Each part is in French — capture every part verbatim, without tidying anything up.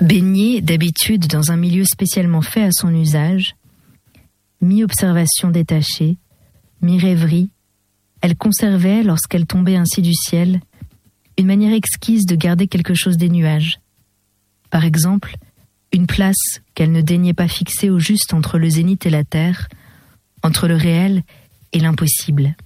Baignée d'habitude dans un milieu spécialement fait à son usage, mi-observation détachée, mi-rêverie, elle conservait, lorsqu'elle tombait ainsi du ciel, une manière exquise de garder quelque chose des nuages. Par exemple, une place qu'elle ne daignait pas fixer au juste entre le zénith et la terre, entre le réel et l'impossible.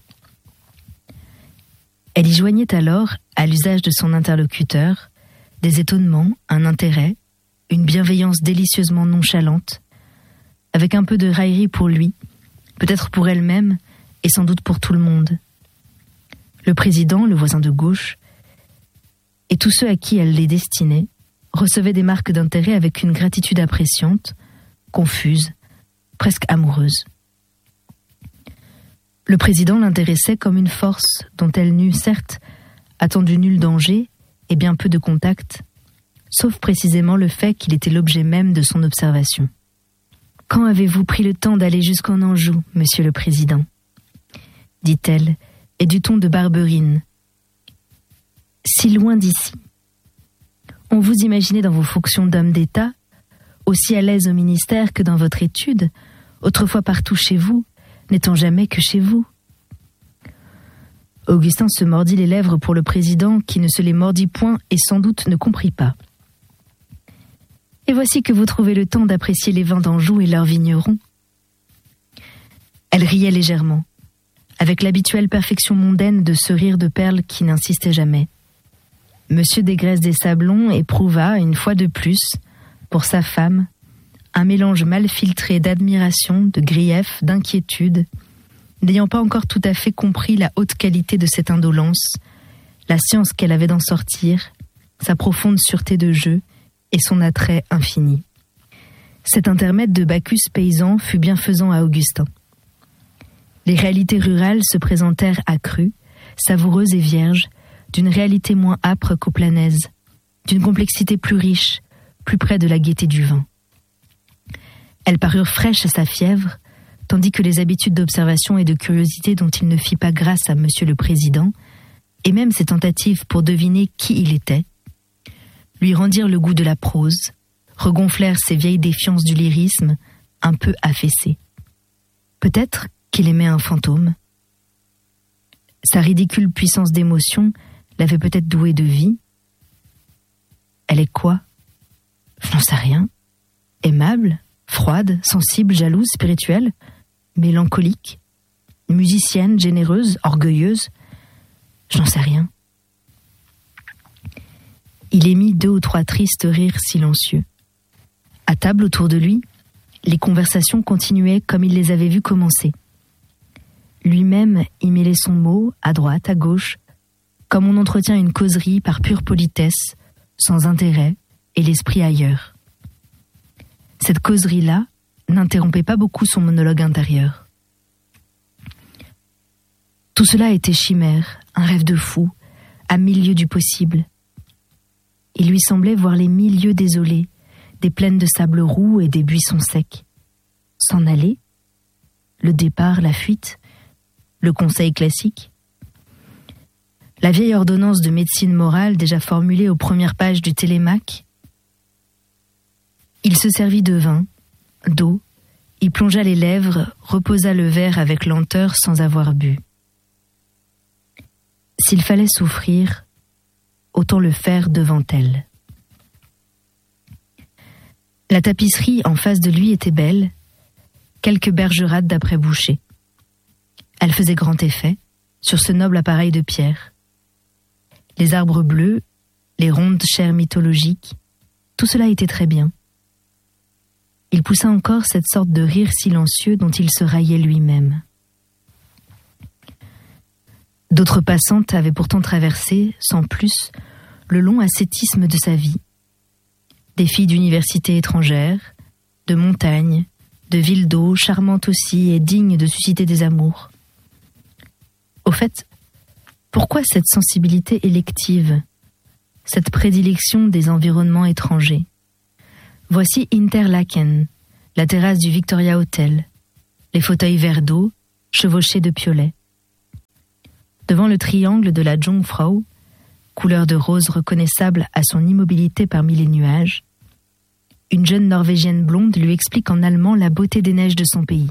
Elle y joignait alors, à l'usage de son interlocuteur, des étonnements, un intérêt, une bienveillance délicieusement nonchalante, avec un peu de raillerie pour lui, peut-être pour elle-même et sans doute pour tout le monde. Le président, le voisin de gauche, et tous ceux à qui elle les destinait, recevaient des marques d'intérêt avec une gratitude appréciante, confuse, presque amoureuse. Le président l'intéressait comme une force dont elle n'eut certes attendu nul danger et bien peu de contact, sauf précisément le fait qu'il était l'objet même de son observation. « Quand avez-vous pris le temps d'aller jusqu'en Anjou, monsieur le président ?» dit-elle, et du ton de Barberine. « Si loin d'ici. On vous imaginait dans vos fonctions d'homme d'État, aussi à l'aise au ministère que dans votre étude, autrefois partout chez vous, n'étant jamais que chez vous. » Augustin se mordit les lèvres pour le président qui ne se les mordit point et sans doute ne comprit pas. « Et voici que vous trouvez le temps d'apprécier les vins d'Anjou et leurs vignerons. » Elle riait légèrement, avec l'habituelle perfection mondaine de ce rire de perles qui n'insistait jamais. Monsieur Desgraisses des Sablons éprouva, une fois de plus, pour sa femme, un mélange mal filtré d'admiration, de grief, d'inquiétude, n'ayant pas encore tout à fait compris la haute qualité de cette indolence, la science qu'elle avait d'en sortir, sa profonde sûreté de jeu et son attrait infini. Cet intermède de Bacchus paysan fut bienfaisant à Augustin. Les réalités rurales se présentèrent accrues, savoureuses et vierges, d'une réalité moins âpre qu'au Planaise, d'une complexité plus riche, plus près de la gaieté du vin. Elles parurent fraîches à sa fièvre, tandis que les habitudes d'observation et de curiosité dont il ne fit pas grâce à Monsieur le Président, et même ses tentatives pour deviner qui il était, lui rendirent le goût de la prose, regonflèrent ses vieilles défiances du lyrisme, un peu affaissées. Peut-être qu'il aimait un fantôme. Sa ridicule puissance d'émotion l'avait peut-être douée de vie. Elle est quoi ? Je n'en sais rien. Aimable, froide, sensible, jalouse, spirituelle, mélancolique, musicienne, généreuse, orgueilleuse. Je n'en sais rien. Il émit deux ou trois tristes rires silencieux. À table autour de lui, les conversations continuaient comme il les avait vues commencer. Lui-même y mêlait son mot, à droite, à gauche, comme on entretient une causerie par pure politesse, sans intérêt, et l'esprit ailleurs. Cette causerie-là n'interrompait pas beaucoup son monologue intérieur. Tout cela était chimère, un rêve de fou, à mille lieues du possible. Il lui semblait voir les mille lieues désolées, des plaines de sable roux et des buissons secs. S'en aller ? Le départ, la fuite ? Le conseil classique ? La vieille ordonnance de médecine morale déjà formulée aux premières pages du Télémaque ? Il se servit de vin, d'eau, y plongea les lèvres, reposa le verre avec lenteur sans avoir bu. S'il fallait souffrir, autant le faire devant elle. La tapisserie en face de lui était belle, quelques bergerades d'après Boucher. Elle faisait grand effet sur ce noble appareil de pierre. Les arbres bleus, les rondes chairs mythologiques, tout cela était très bien. Il poussa encore cette sorte de rire silencieux dont il se raillait lui-même. D'autres passantes avaient pourtant traversé, sans plus, le long ascétisme de sa vie. Des filles d'universités étrangères, de montagnes, de villes d'eau, charmantes aussi et dignes de susciter des amours. Au fait, pourquoi cette sensibilité élective, cette prédilection des environnements étrangers ? Voici Interlaken, la terrasse du Victoria Hotel, les fauteuils verts d'eau, chevauchés de piolets. Devant le triangle de la Jungfrau, couleur de rose reconnaissable à son immobilité parmi les nuages, une jeune Norvégienne blonde lui explique en allemand la beauté des neiges de son pays.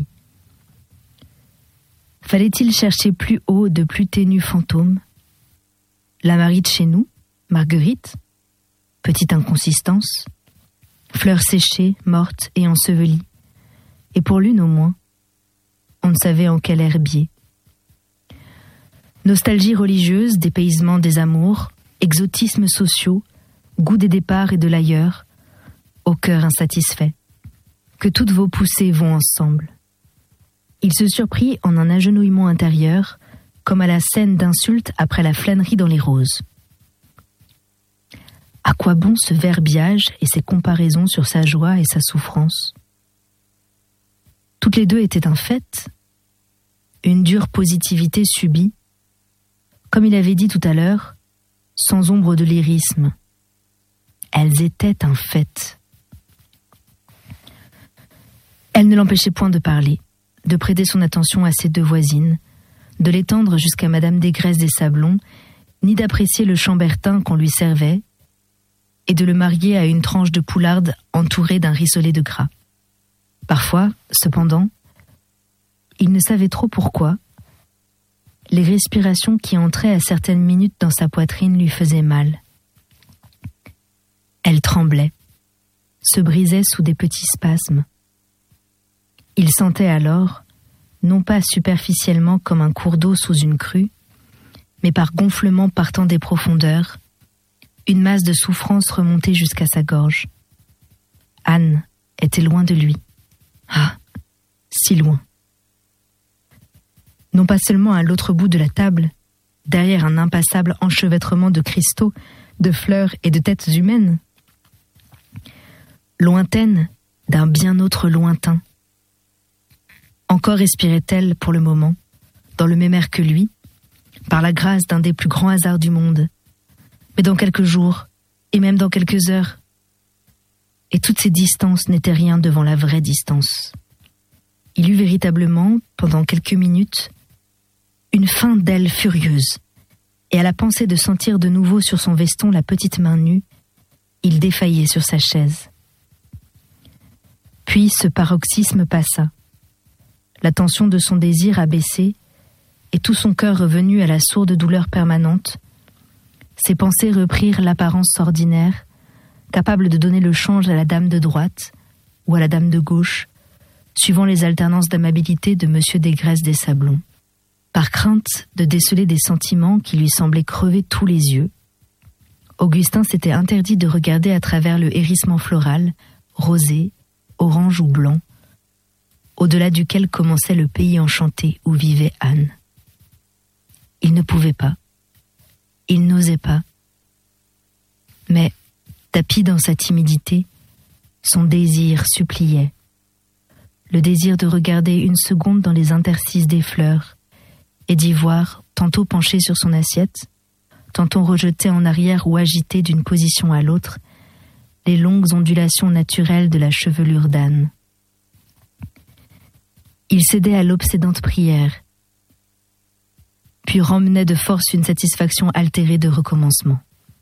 Fallait-il chercher plus haut de plus ténus fantômes? La Marie de chez nous, Marguerite, petite inconsistance, fleurs séchées, mortes et ensevelies, et pour l'une au moins, on ne savait en quel herbier. Nostalgie religieuse, dépaysement des amours, exotismes sociaux, goût des départs et de l'ailleurs, au cœur insatisfait, que toutes vos poussées vont ensemble. Il se surprit en un agenouillement intérieur, comme à la scène d'insulte après la flânerie dans les roses. À quoi bon ce verbiage et ces comparaisons sur sa joie et sa souffrance? Toutes les deux étaient un fait, une dure positivité subie, comme il avait dit tout à l'heure, sans ombre de lyrisme. Elles étaient un fait. Elle ne l'empêchait point de parler, de prêter son attention à ses deux voisines, de l'étendre jusqu'à Madame Desgraisses des Sablons, ni d'apprécier le chambertin qu'on lui servait, et de le marier à une tranche de poularde entourée d'un rissolet de gras. Parfois, cependant, il ne savait trop pourquoi, les respirations qui entraient à certaines minutes dans sa poitrine lui faisaient mal. Elle tremblait, se brisait sous des petits spasmes. Il sentait alors, non pas superficiellement comme un cours d'eau sous une crue, mais par gonflement partant des profondeurs, une masse de souffrance remontait jusqu'à sa gorge. Anne était loin de lui. Ah, si loin. Non pas seulement à l'autre bout de la table, derrière un impassable enchevêtrement de cristaux, de fleurs et de têtes humaines. Lointaine d'un bien autre lointain. Encore respirait-elle pour le moment, dans le même air que lui, par la grâce d'un des plus grands hasards du monde. Mais dans quelques jours, et même dans quelques heures, et toutes ces distances n'étaient rien devant la vraie distance. Il eut véritablement, pendant quelques minutes, une faim d'aile furieuse, et à la pensée de sentir de nouveau sur son veston la petite main nue, il défaillait sur sa chaise. Puis ce paroxysme passa. La tension de son désir abaissée, et tout son cœur revenu à la sourde douleur permanente, ses pensées reprirent l'apparence ordinaire, capable de donner le change à la dame de droite ou à la dame de gauche, suivant les alternances d'amabilité de Monsieur Desgraisses des Sablons. Par crainte de déceler des sentiments qui lui semblaient crever tous les yeux, Augustin s'était interdit de regarder à travers le hérissement floral, rosé, orange ou blanc, au-delà duquel commençait le pays enchanté où vivait Anne. Il ne pouvait pas, il n'osait pas, mais, tapi dans sa timidité, son désir suppliait. Le désir de regarder une seconde dans les interstices des fleurs et d'y voir, tantôt penché sur son assiette, tantôt rejeté en arrière ou agité d'une position à l'autre, les longues ondulations naturelles de la chevelure d'Anne. Il cédait à l'obsédante prière, puis remmenait de force une satisfaction altérée de recommencement.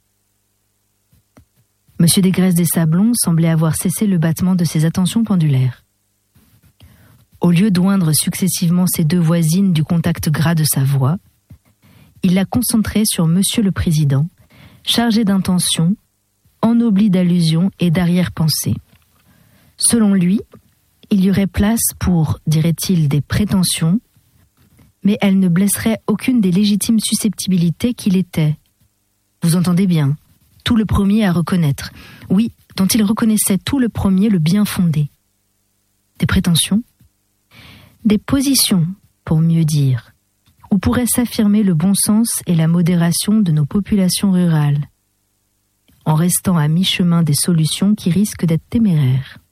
Monsieur Desgraisses des Sablons semblait avoir cessé le battement de ses attentions pendulaires. Au lieu d'oindre successivement ses deux voisines du contact gras de sa voix, il la concentrait sur Monsieur le Président, chargé d'intentions, ennobli d'allusions et d'arrière-pensées. Selon lui, il y aurait place pour, dirait-il, des prétentions, mais elles ne blesseraient aucune des légitimes susceptibilités qu'il était. Vous entendez bien, tout le premier à reconnaître, oui, dont il reconnaissait tout le premier le bien fondé. Des prétentions ? Des positions, pour mieux dire, où pourrait s'affirmer le bon sens et la modération de nos populations rurales, en restant à mi-chemin des solutions qui risquent d'être téméraires.